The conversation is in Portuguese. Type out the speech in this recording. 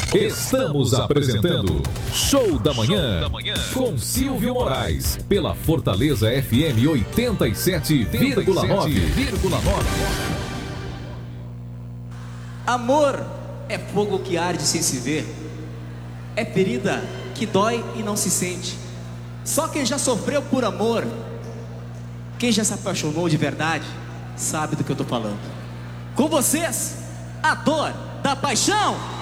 Estamos apresentando Show da Manhã com Silvio Moraes pela Fortaleza FM 87,9. Amor é fogo que arde sem se ver, é ferida que dói e não se sente. Só quem já sofreu por amor, quem já se apaixonou de verdade, sabe do que eu tô falando. Com vocês, a dor da paixão.